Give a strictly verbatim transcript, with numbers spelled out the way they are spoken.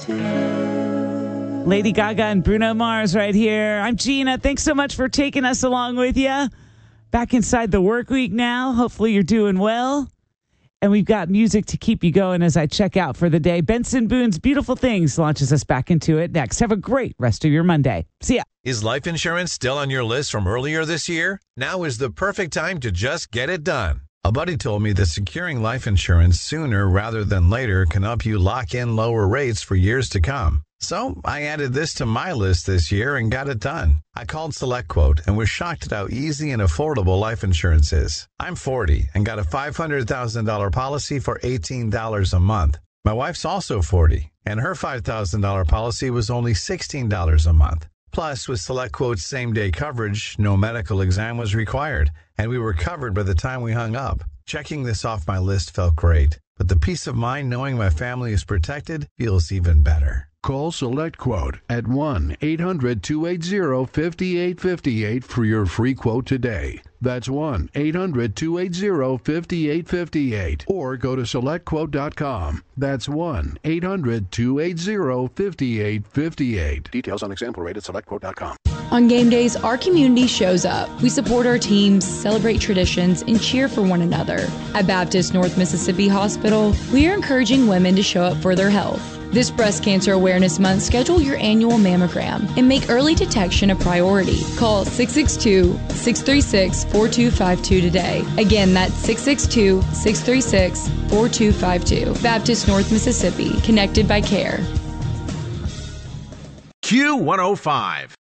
Lady Gaga and Bruno Mars right here. I'm Gina. Thanks so much for taking us along with you. Back inside the work week now. Hopefully you're doing well. And we've got music to keep you going as I check out for the day. Benson Boone's Beautiful Things launches us back into it next. Have a great rest of your Monday. See ya. Is life insurance still on your list from earlier this year? Now is the perfect time to just get it done. A buddy told me that securing life insurance sooner rather than later can help you lock in lower rates for years to come. So I added this to my list this year and got it done. I called SelectQuote and was shocked at how easy and affordable life insurance is. I'm forty and got a five hundred thousand dollars policy for eighteen dollars a month. My wife's also forty, and her five thousand dollars policy was only sixteen dollars a month. Plus, with SelectQuote's same-day coverage, no medical exam was required, and we were covered by the time we hung up. Checking this off my list felt great, but the peace of mind knowing my family is protected feels even better. Call SelectQuote at one eight hundred two eight zero five eight five eight for your free quote today. That's one eight hundred two eight zero five eight five eight. Or go to select quote dot com. That's one eight hundred two eight zero five eight five eight. Details on example rate at select quote dot com. On game days, our community shows up. We support our teams, celebrate traditions, and cheer for one another. At Baptist North Mississippi Hospital, we are encouraging women to show up for their health. This Breast Cancer Awareness Month, schedule your annual mammogram and make early detection a priority. Call six six two, six three six, four two five two today. Again, that's six six two, six three six, four two five two. Baptist North Mississippi, connected by care. Q one oh five.